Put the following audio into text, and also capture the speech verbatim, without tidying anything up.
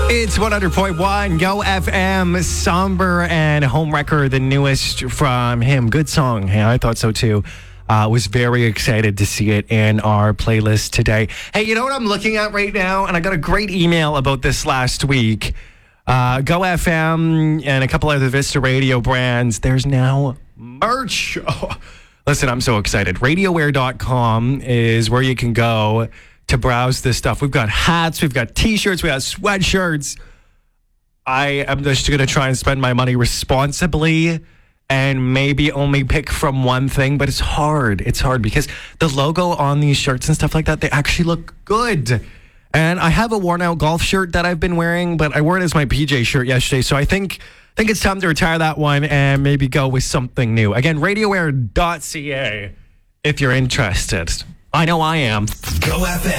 It's one hundred point one Go F M, Somber and Homewrecker, the newest from him. Good song. Yeah, I thought so too. Uh, was very excited to see it in our playlist today. Hey, you know what I'm looking at right now? And I got a great email about this last week. Uh, Go F M and a couple other Vista Radio brands. There's now merch. Oh, listen, I'm so excited. RadioWare dot com is where you can go to browse this stuff. We've got hats, we've got t-shirts, we got sweatshirts. I am just going to try and spend my money responsibly and maybe only pick from one thing, but it's hard. It's hard because the logo on these shirts and stuff like that, they actually look good. And I have a worn out golf shirt that I've been wearing, but I wore it as my P J shirt yesterday. So I think I think it's time to retire that one and maybe go with something new. Again, radioware dot c a if you're interested. I know I am. Go F M.